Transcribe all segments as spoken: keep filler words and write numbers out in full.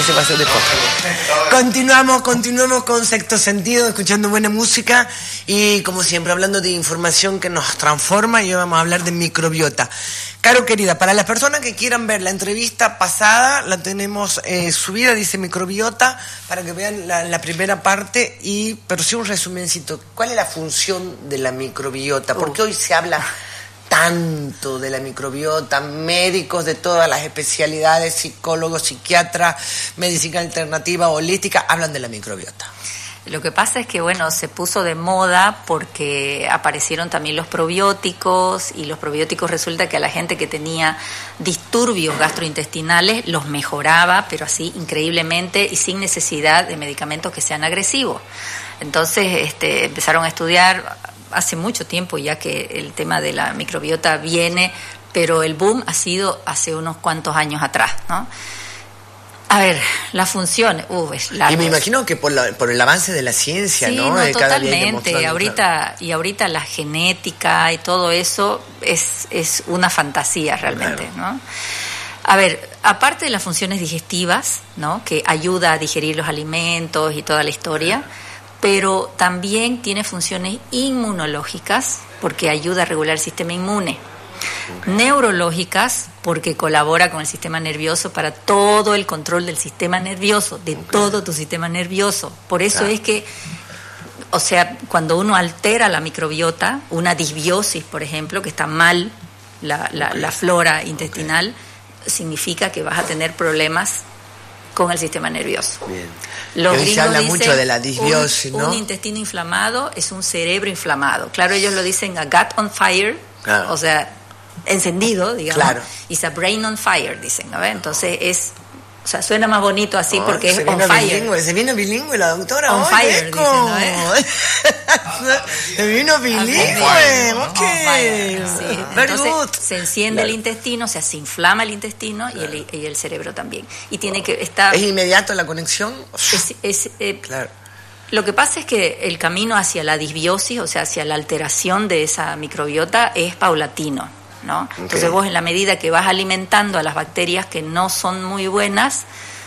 Ese va a ser de postre. Continuamos, continuamos con Sexto Sentido, escuchando buena música y como siempre hablando de información que nos transforma y hoy vamos a hablar de microbiota. Caro querida, para las personas que quieran ver la entrevista pasada, la tenemos eh, subida, dice microbiota, para que vean la, la primera parte, y pero sí un resumencito. ¿Cuál es la función de la microbiota? ¿Por qué hoy se habla tanto de la microbiota? Médicos de todas las especialidades, psicólogos, psiquiatras, medicina alternativa, holística, hablan de la microbiota. Lo que pasa es que, bueno, se puso de moda porque aparecieron también los probióticos, y los probióticos resulta que a la gente que tenía disturbios gastrointestinales los mejoraba, pero así increíblemente y sin necesidad de medicamentos que sean agresivos. Entonces este, empezaron a estudiar hace mucho tiempo ya que el tema de la microbiota viene, pero el boom ha sido hace unos cuantos años atrás, ¿no? A ver, la función, uh, es largo. Y me imagino que por, la, por el avance de la ciencia, sí, ¿no? no, De cada totalmente. día que ahorita y ahorita la genética y todo eso es es una fantasía realmente, claro. ¿No? A ver, aparte de las funciones digestivas, ¿no? Que ayuda a digerir los alimentos y toda la historia, pero también tiene funciones inmunológicas porque ayuda a regular el sistema inmune. Neurológicas porque colabora con el sistema nervioso para todo el control del sistema nervioso, de okay. todo tu sistema nervioso. Por eso claro. es que, o sea, cuando uno altera la microbiota, una disbiosis, por ejemplo, que está mal la, la, okay. la flora intestinal, okay. significa que vas a tener problemas con el sistema nervioso. Bien. Los gringos se habla dicen, mucho de la disbiosis, un, ¿no? Un intestino inflamado es un cerebro inflamado. Claro, ellos lo dicen a gut on fire, claro. o sea, encendido, digamos, claro. is a brain on fire, dicen, ¿no? Entonces es, o sea, suena más bonito así oh, porque es on fire. Bilingüe, se vino bilingüe la doctora. On fire, dicen, ¿no? ¿Eh? Se vino bilingüe, ok. Sí. Entonces se enciende claro. el intestino, o sea, se inflama el intestino claro. y, el, y el cerebro también. Y tiene que estar... ¿Es inmediato la conexión? Es, es, eh, claro. Lo que pasa es que el camino hacia la disbiosis, o sea, hacia la alteración de esa microbiota es paulatino, ¿no? Okay. Entonces vos en la medida que vas alimentando a las bacterias que no son muy buenas,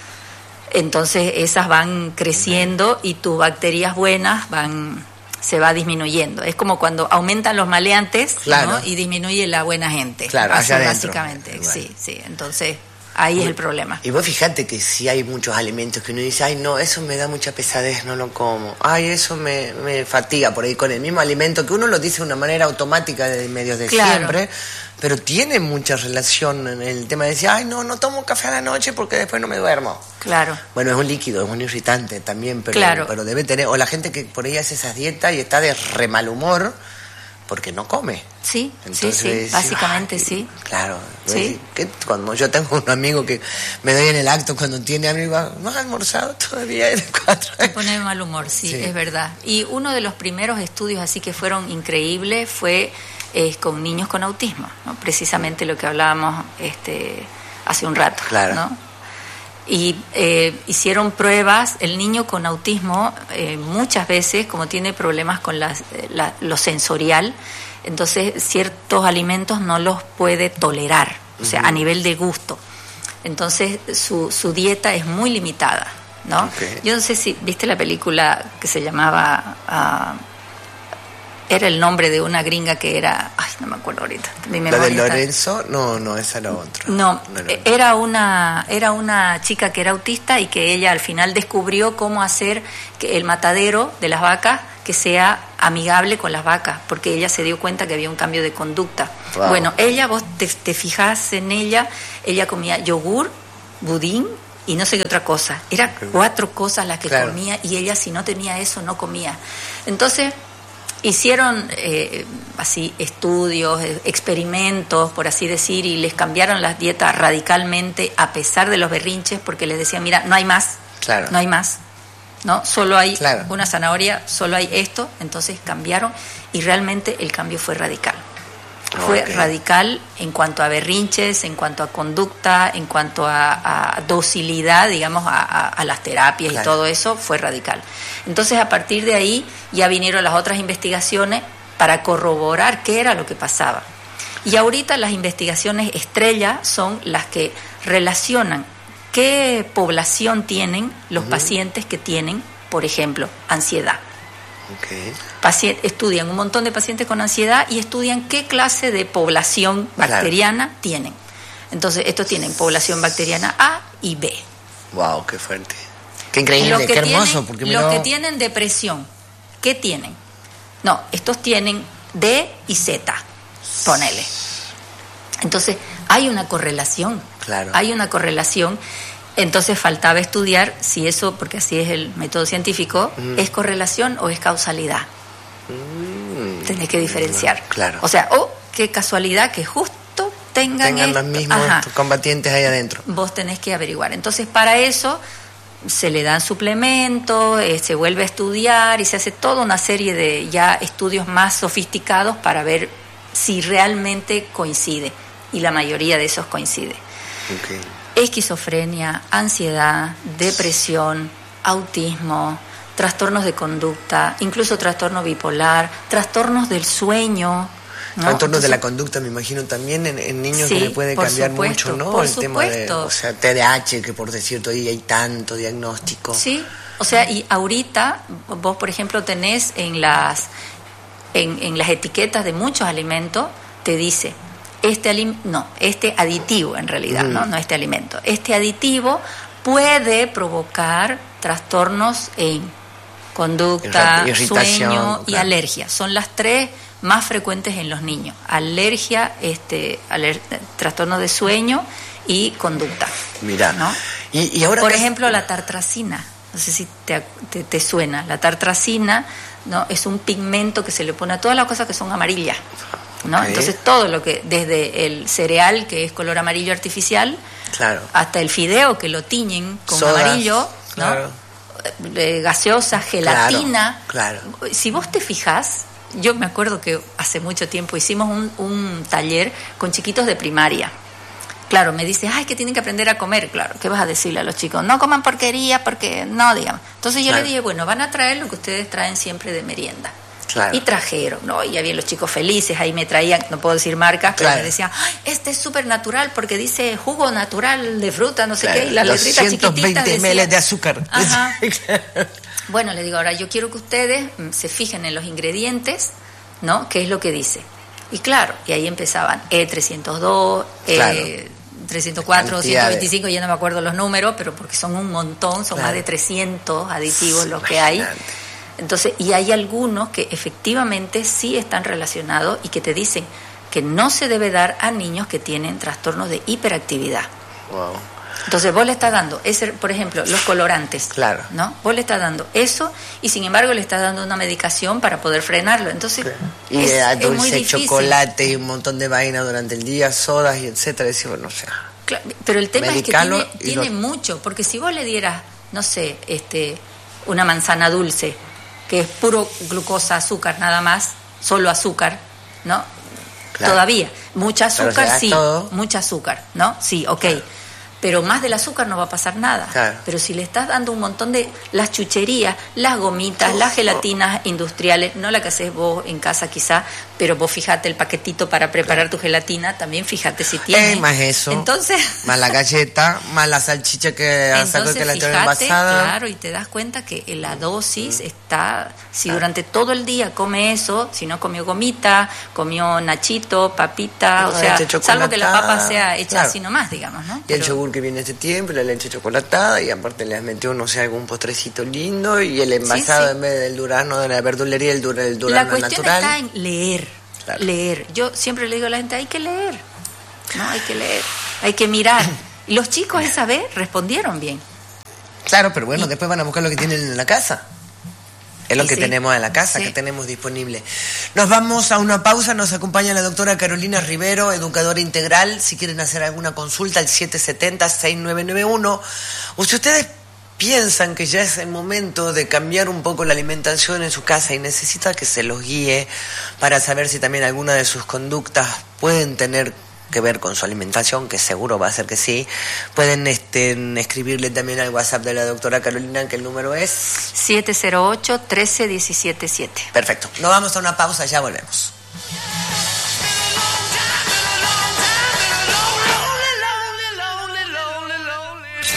entonces esas van creciendo y tus bacterias buenas van se va disminuyendo. Es como cuando aumentan los maleantes, claro. ¿no? Y disminuye la buena gente. Claro, así, hacia básicamente, adentro. sí, sí. Entonces ahí es el problema. Y vos fijate que si hay muchos alimentos que uno dice, ay no, eso me da mucha pesadez, no lo como. Ay, eso me, me fatiga por ahí con el mismo alimento, que uno lo dice de una manera automática de medios de claro. siempre, pero tiene mucha relación en el tema de decir, ay no, no tomo café a la noche porque después no me duermo. Claro. Bueno, es un líquido, es un irritante también, pero, claro. pero debe tener, o la gente que por ahí hace esas dietas y está de re mal humor, porque no come. Sí, entonces, sí, sí, básicamente sí. Claro. Sí. Que cuando yo tengo un amigo que me doy en el acto cuando tiene amigo, ¿no has almorzado todavía? De cuatro. Te pone de mal humor, sí, sí, es verdad. Y uno de los primeros estudios así que fueron increíbles fue eh, con niños con autismo, ¿no? Precisamente lo que hablábamos este hace un rato, claro. ¿no? Y eh, hicieron pruebas, el niño con autismo eh, muchas veces, como tiene problemas con la, la, lo sensorial, entonces ciertos alimentos no los puede tolerar, o sea, uh-huh. a nivel de gusto. Entonces su, su dieta es muy limitada, ¿no? Okay. Yo no sé si viste la película que se llamaba... Uh, era el nombre de una gringa que era... Ay, no me acuerdo ahorita. Mi ¿La de Lorenzo? Está... No, no, esa era otra. No, no, no, era una era una chica que era autista y que ella al final descubrió cómo hacer que el matadero de las vacas que sea amigable con las vacas, porque ella se dio cuenta que había un cambio de conducta. Wow. Bueno, ella, vos te, te fijás en ella, ella comía yogur, budín y no sé qué otra cosa. Eran okay. cuatro cosas las que claro. comía y ella si no tenía eso no comía. Entonces... Hicieron eh, así estudios, experimentos, por así decir, y les cambiaron las dietas radicalmente a pesar de los berrinches, porque les decían, mira, no hay más, claro. no hay más, ¿no? Solo hay claro. una zanahoria, solo hay esto, entonces cambiaron y realmente el cambio fue radical. Fue okay. radical en cuanto a berrinches, en cuanto a conducta, en cuanto a, a docilidad, digamos, a, a, a las terapias claro. y todo eso, fue radical. Entonces, a partir de ahí, ya vinieron las otras investigaciones para corroborar qué era lo que pasaba. Y ahorita las investigaciones estrella son las que relacionan qué población tienen los uh-huh. pacientes que tienen, por ejemplo, ansiedad. Okay. Pacien- estudian un montón de pacientes con ansiedad y estudian qué clase de población bacteriana claro. tienen. Entonces, estos tienen población bacteriana A y B. Wow, qué fuerte. Qué increíble, qué hermoso. Tienen, porque los no... que tienen depresión, ¿qué tienen? No, estos tienen D y Z, ponele. Entonces, hay una correlación. Claro. Hay una correlación. Entonces, faltaba estudiar si eso, porque así es el método científico, mm. ¿es correlación o es causalidad? Mm. Tenés que diferenciar. Claro. O sea, oh, qué casualidad que justo tengan, tengan esto. los mismos Ajá. combatientes ahí adentro. Vos tenés que averiguar. Entonces, para eso se le dan suplementos, eh, se vuelve a estudiar y se hace toda una serie de ya estudios más sofisticados para ver si realmente coincide. Y la mayoría de esos coincide. Okay. Esquizofrenia, ansiedad, depresión, autismo, trastornos de conducta, incluso trastorno bipolar, trastornos del sueño, ¿no? Trastornos Entonces, de la conducta, me imagino también en, en niños sí, que le puede cambiar supuesto, mucho, ¿no? Por el supuesto. tema de, o sea, T D A H, que por decirlo ahí hay tanto diagnóstico. Sí, o sea, y ahorita vos, por ejemplo, tenés en las en, en las etiquetas de muchos alimentos, te dice este alim- no, este aditivo en realidad, mm. no, no este alimento. Este aditivo puede provocar trastornos en conducta, sueño y claro. alergia. Son las tres más frecuentes en los niños: alergia, este, aler- trastorno de sueño y conducta. Mira, ¿no? Y, y ahora por que... ejemplo, la tartracina. No sé si te, te, te suena. La tartracina, ¿no? Es un pigmento que se le pone a todas las cosas que son amarillas, ¿no? Okay. Entonces, todo lo que, desde el cereal, que es color amarillo artificial, claro. hasta el fideo, que lo tiñen con Sodas, amarillo, ¿no? Claro. Eh, gaseosa, gelatina. Claro, claro. Si vos te fijás, yo me acuerdo que hace mucho tiempo hicimos un, un taller con chiquitos de primaria. Claro, me dice, ay, que tienen que aprender a comer. Claro, ¿qué vas a decirle a los chicos? No coman porquería, porque no, digamos. Entonces yo claro. le dije, bueno, van a traer lo que ustedes traen siempre de merienda. Claro. Y trajeron, ¿no? Y había los chicos felices, ahí me traían, no puedo decir marcas, pero claro. me decían, ay, este es súper natural porque dice jugo natural de fruta, no sé claro. qué, y las letritas chiquititas doscientos veinte mililitros de azúcar. Ajá. Bueno, le digo, ahora yo quiero que ustedes se fijen en los ingredientes, ¿no? ¿Qué es lo que dice? Y claro, y ahí empezaban E trescientos dos, claro. eh, trescientos cuatro, ciento veinticinco, ya no me acuerdo los números, pero porque son un montón, son claro. más de trescientos aditivos los que hay. Entonces, y hay algunos que efectivamente sí están relacionados y que te dicen que no se debe dar a niños que tienen trastornos de hiperactividad. Wow. Entonces vos le estás dando, ese, por ejemplo, los colorantes, claro. ¿no? Vos le estás dando eso y sin embargo le estás dando una medicación para poder frenarlo. Entonces, claro. Y es, eh, dulce, es chocolate y un montón de vaina durante el día, sodas y etcétera. Decimos, no sé. Claro, pero el tema es que tiene, tiene lo... mucho, porque si vos le dieras, no sé, este, una manzana dulce, que es puro glucosa, azúcar, nada más, solo azúcar, ¿no? Claro. Todavía, mucha azúcar, sí, todo... mucha azúcar, ¿no? Sí, ok. Claro. Pero más del azúcar no va a pasar nada. Claro. Pero si le estás dando un montón de las chucherías, las gomitas, oh, las gelatinas oh. industriales, no la que haces vos en casa quizá, pero vos fíjate el paquetito para preparar claro. tu gelatina, también fíjate si tiene. Eh, más eso. Entonces, más la galleta, más la salchicha que sacó que la tiene envasada. Claro, y te das cuenta que la dosis mm. está, si claro. durante todo el día come eso, si no comió gomita, comió nachito, papita, no, o sea, salvo que la papa sea hecha claro. así nomás, digamos, ¿no? Y pero, el yogur que viene este tiempo, la leche chocolatada, y aparte le has metido, no sé, algún postrecito lindo, y el envasado sí, sí. en vez del durazno de la verdulería, el, dur- el durazno natural. La cuestión natural. está en leer, claro. leer. Yo siempre le digo a la gente, hay que leer, ¿no? Hay que leer, hay que mirar. Y los chicos esa vez respondieron bien. Claro, pero bueno, y, después van a buscar lo que tienen en la casa. Es lo que sí, tenemos en la casa, sí. que tenemos disponible. Nos vamos a una pausa, nos acompaña la doctora Carolina Rivero, educadora integral. Si quieren hacer alguna consulta, al siete siete cero, seis nueve nueve uno. O si ustedes piensan que ya es el momento de cambiar un poco la alimentación en su casa y necesita que se los guíe para saber si también alguna de sus conductas pueden tener que ver con su alimentación, que seguro va a ser que sí, pueden este, escribirle también al WhatsApp de la doctora Carolina, que el número es siete cero ocho, uno tres uno siete siete. Perfecto, nos vamos a una pausa, ya volvemos.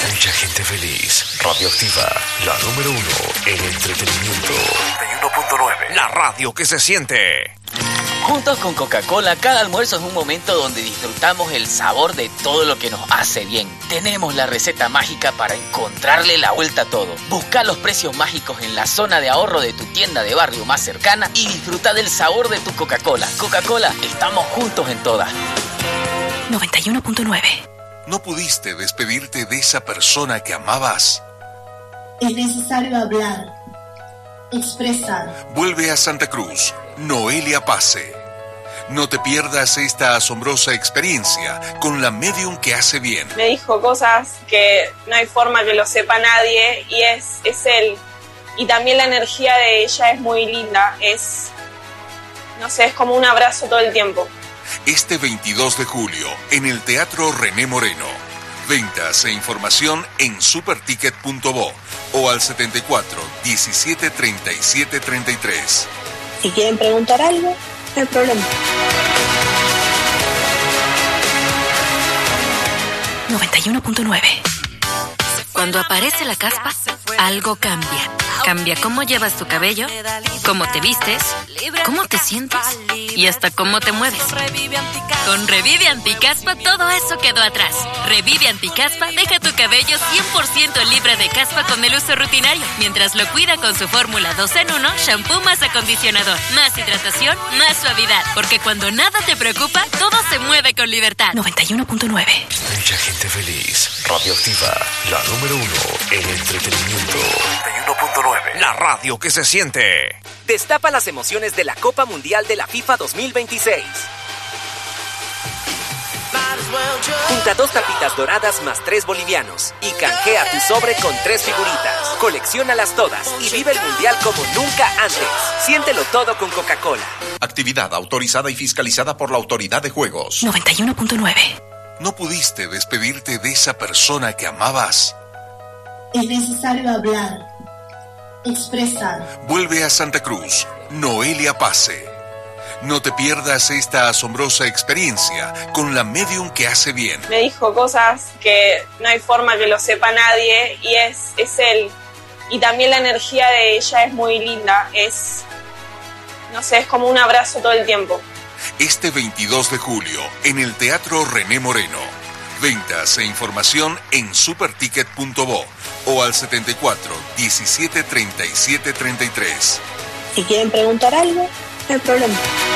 Mucha gente feliz. Radioactiva, la número uno en entretenimiento. noventa y uno punto nueve. La radio que se siente. Juntos con Coca-Cola, cada almuerzo es un momento donde disfrutamos el sabor de todo lo que nos hace bien. Tenemos la receta mágica para encontrarle la vuelta a todo. Busca los precios mágicos en la zona de ahorro de tu tienda de barrio más cercana y disfruta del sabor de tu Coca-Cola. Coca-Cola, estamos juntos en todas. noventa y uno punto nueve. ¿No pudiste despedirte de esa persona que amabas? Es necesario hablar, expresar. Vuelve a Santa Cruz, Noelia Pase. No te pierdas esta asombrosa experiencia con la medium que hace bien. Me dijo cosas que no hay forma que lo sepa nadie y es, es él. Y también la energía de ella es muy linda, es, no sé, es como un abrazo todo el tiempo. Este veintidós de julio, en el Teatro René Moreno. Ventas e información en superticket punto bo o al setenta y cuatro, diecisiete, treinta y siete, treinta y tres. Si quieren preguntar algo, no hay problema. noventa y uno punto nueve. Cuando aparece la caspa, algo cambia. Cambia cómo llevas tu cabello, cómo te vistes, cómo te sientes y hasta cómo te mueves. Con Revive Anticaspa todo eso quedó atrás. Revive Anticaspa deja tu cabello cien por ciento libre de caspa con el uso rutinario, mientras lo cuida con su fórmula dos en uno, shampoo más acondicionador, más hidratación, más suavidad. Porque cuando nada te preocupa, todo se mueve con libertad. noventa y uno punto nueve. Mucha gente feliz. Radioactiva, la número uno en entretenimiento. noventa y uno punto nueve. La radio que se siente. Destapa las emociones de la Copa Mundial de la FIFA dos mil veintiséis. Junta dos tapitas doradas más tres bolivianos y canjea tu sobre con tres figuritas. Colecciónalas todas y vive el Mundial como nunca antes. Siéntelo todo con Coca-Cola. Actividad autorizada y fiscalizada por la Autoridad de Juegos. noventa y uno punto nueve. ¿No pudiste despedirte de esa persona que amabas? Es necesario hablar, expresar. Vuelve a Santa Cruz, Noelia Pase. No te pierdas esta asombrosa experiencia con la medium que hace bien. Me dijo cosas que no hay forma que lo sepa nadie y es, es él. Y también la energía de ella es muy linda, es, no sé, es como un abrazo todo el tiempo. Este veintidós de julio, en el Teatro René Moreno. Ventas e información en superticket punto bo o al setenta y cuatro, diecisiete, treinta y siete, treinta y tres. Si quieren preguntar algo, no hay problema.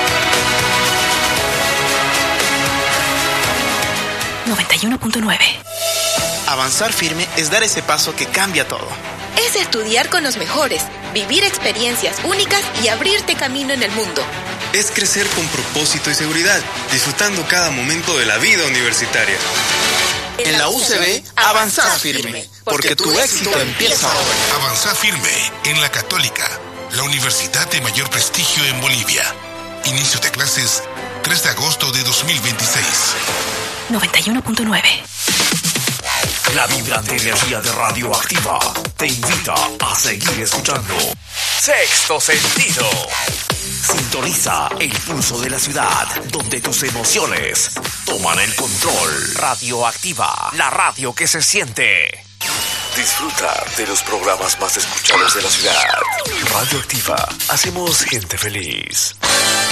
noventa y uno punto nueve. Avanzar firme es dar ese paso que cambia todo. Es estudiar con los mejores, vivir experiencias únicas y abrirte camino en el mundo. Es crecer con propósito y seguridad, disfrutando cada momento de la vida universitaria. En la U C B, avanzá firme, porque tu éxito empieza ahora. Avanzá firme en la Católica, la universidad de mayor prestigio en Bolivia. Inicio de clases tres de agosto de dos mil veintiséis. noventa y uno punto nueve. La vibrante energía de Radioactiva te invita a seguir escuchando Sexto Sentido. Sintoniza el pulso de la ciudad, donde tus emociones toman el control. Radioactiva, la radio que se siente. Disfruta de los programas más escuchados de la ciudad. Radioactiva, hacemos gente feliz.